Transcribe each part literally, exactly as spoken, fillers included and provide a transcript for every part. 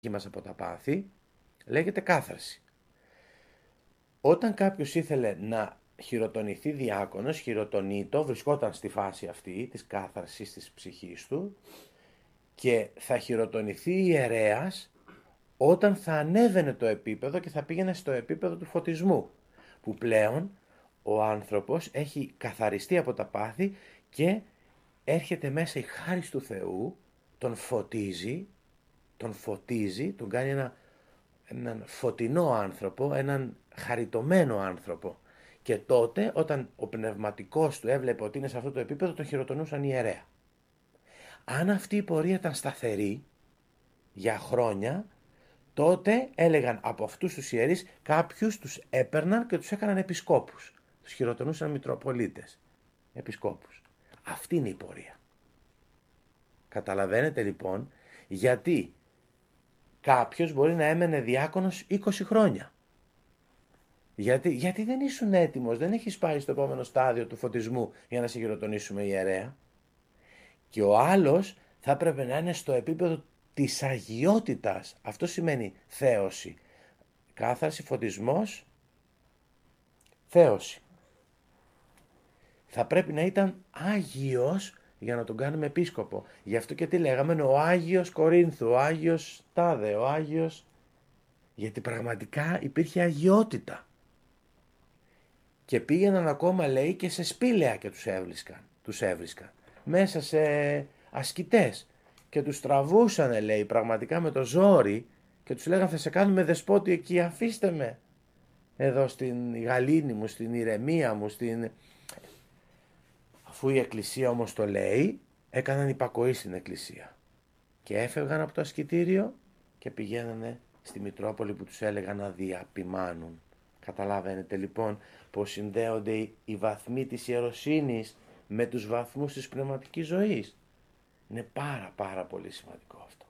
μας από τα πάθη, λέγεται κάθαρση. Όταν κάποιος ήθελε να χειροτονηθεί διάκονος, χειροτονείτο, βρισκόταν στη φάση αυτή της κάθαρσης της ψυχής του και θα χειροτονηθεί ιερέας όταν θα ανέβαινε το επίπεδο και θα πήγαινε στο επίπεδο του φωτισμού, που πλέον ο άνθρωπος έχει καθαριστεί από τα πάθη και έρχεται μέσα η χάρις του Θεού, τον φωτίζει, τον φωτίζει, τον κάνει ένα, έναν φωτεινό άνθρωπο, έναν χαριτωμένο άνθρωπο. Και τότε όταν ο πνευματικός του έβλεπε ότι είναι σε αυτό το επίπεδο, τον χειροτονούσαν ιερέα. Αν αυτή η πορεία ήταν σταθερή για χρόνια, τότε έλεγαν από αυτούς τους ιερείς, κάποιους τους έπαιρναν και τους έκαναν επισκόπους. Τους χειροτονούσαν μητροπολίτες, επισκόπους. Αυτή είναι η πορεία. Καταλαβαίνετε λοιπόν γιατί κάποιος μπορεί να έμενε διάκονος είκοσι χρόνια. Γιατί, γιατί δεν ήσουν έτοιμος, δεν έχεις πάει στο επόμενο στάδιο του φωτισμού για να σε χειροτονήσουμε ιερέα. Και ο άλλος θα έπρεπε να είναι στο επίπεδο της αγιότητας. Αυτό σημαίνει θέωση. Κάθαρση, φωτισμός, θέωση. Θα πρέπει να ήταν άγιος για να τον κάνουμε επίσκοπο. Γι' αυτό και τι λέγαμε, ο Άγιος Κορίνθου, ο Άγιος Τάδε, ο Άγιος... Γιατί πραγματικά υπήρχε αγιότητα. Και πήγαιναν ακόμα, λέει, και σε σπήλαια και τους έβρισκαν. Τους έβρισκαν. Μέσα σε ασκητές. Και τους τραβούσανε, λέει, πραγματικά με το ζόρι και τους λέγανε θα σε κάνουμε δεσπότη εκεί, αφήστε με. Εδώ στην γαλήνη μου, στην ηρεμία μου, στην... Αφού η εκκλησία όμως το λέει, έκαναν υπακοή στην εκκλησία. Και έφευγαν από το ασκητήριο και πηγαίνανε στη Μητρόπολη που τους έλεγαν να διαπημάνουν. Καταλαβαίνετε λοιπόν πως συνδέονται οι βαθμοί της ιεροσύνης με τους βαθμούς της πνευματικής ζωής. Είναι πάρα πάρα πολύ σημαντικό αυτό.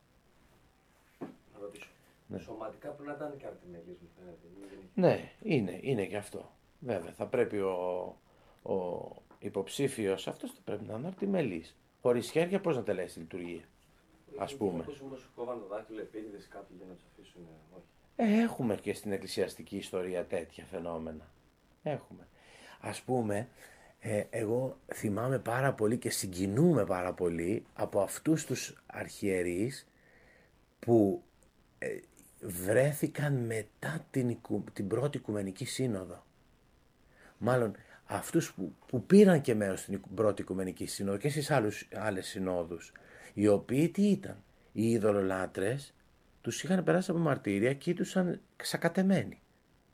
Να ρωτήσω. Ναι. Σωματικά πρέπει να ήταν και αρτιμελής, μου φαίνεται. Ναι, είναι, είναι και αυτό. Βέβαια, θα πρέπει ο, ο υποψήφιος αυτός θα πρέπει να είναι αρτιμελής. Χωρίς χέρια πώς να τελέσει η λειτουργία, ας πούμε. Πώς όμως κόβαν το δάχτυλο επίτηδες κάποιοι για να τους αφήσουν, όχι. Ε, έχουμε και στην εκκλησιαστική ιστορία τέτοια φαινόμενα. Έχουμε. Ας πούμε, ε, εγώ θυμάμαι πάρα πολύ και συγκινούμε πάρα πολύ από αυτούς τους αρχιερείς που ε, βρέθηκαν μετά την, την πρώτη Οικουμενική Σύνοδο. Μάλλον αυτούς που, που πήραν και μέρος στην πρώτη Οικουμενική Σύνοδο και στις άλλους, άλλες συνόδους, οι οποίοι τι ήταν, οι ειδωλολάτρες τους είχαν περάσει από μαρτύρια και τους είχαν σακατεμένοι.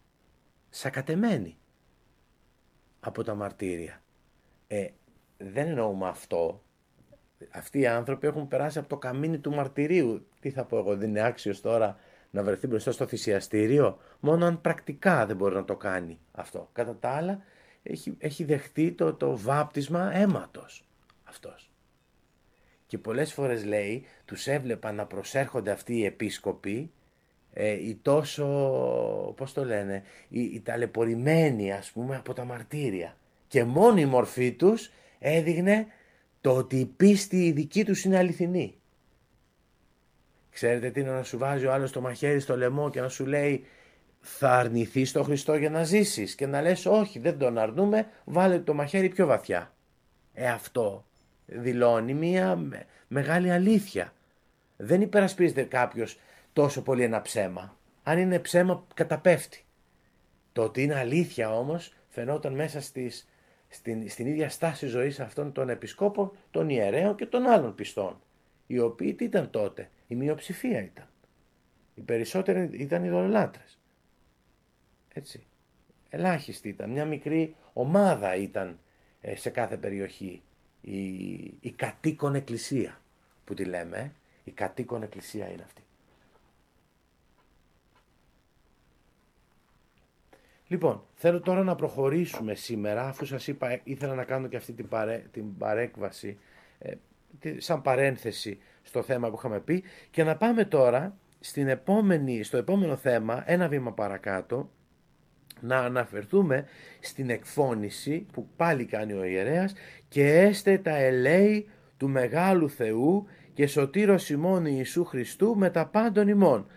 Σακατεμένοι από τα μαρτύρια. Ε, δεν εννοούμε αυτό. Αυτοί οι άνθρωποι έχουν περάσει από το καμίνι του μαρτυρίου. Τι θα πω εγώ, δεν είναι άξιος τώρα να βρεθεί μπροστά στο θυσιαστήριο. Μόνο αν πρακτικά δεν μπορεί να το κάνει αυτό. Κατά τα άλλα έχει, έχει δεχτεί το, το βάπτισμα αίματος αυτός. Και πολλές φορές λέει τους έβλεπαν να προσέρχονται αυτοί οι επίσκοποι ε, οι τόσο, πώς το λένε, οι, οι ταλαιπωρημένοι ας πούμε από τα μαρτύρια. Και μόνο η μορφή τους έδειχνε το ότι η πίστη η δική τους είναι αληθινή. Ξέρετε τι είναι να σου βάζει ο άλλος το μαχαίρι στο λαιμό και να σου λέει θα αρνηθείς τον Χριστό για να ζήσεις και να λες όχι δεν τον αρνούμε, βάλε το μαχαίρι πιο βαθιά. Ε αυτό δηλώνει μια μεγάλη αλήθεια. Δεν υπερασπίζεται κάποιος τόσο πολύ ένα ψέμα. Αν είναι ψέμα καταπέφτει. Το ότι είναι αλήθεια όμως φαινόταν μέσα στις, στην, στην ίδια στάση ζωής αυτών των επισκόπων, των ιερέων και των άλλων πιστών. Οι οποίοι τι ήταν τότε, η μειοψηφία ήταν. Οι περισσότεροι ήταν ειδωλολάτρες. Έτσι. Ελάχιστη ήταν, μια μικρή ομάδα ήταν ε, σε κάθε περιοχή. Η, η κατοίκον εκκλησία που τη λέμε, ε? η κατοίκον εκκλησία είναι αυτή. Λοιπόν, θέλω τώρα να προχωρήσουμε σήμερα, αφού σας είπα, ήθελα να κάνω και αυτή την, παρέ, την παρέκβαση, ε, σαν παρένθεση στο θέμα που είχαμε πει, και να πάμε τώρα στην επόμενη, στο επόμενο θέμα, ένα βήμα παρακάτω, να αναφερθούμε στην εκφώνηση που πάλι κάνει ο ιερέας και έστε τα ελέη του Μεγάλου Θεού και σωτήρος ημών Ιησού Χριστού με τα πάντων ημών.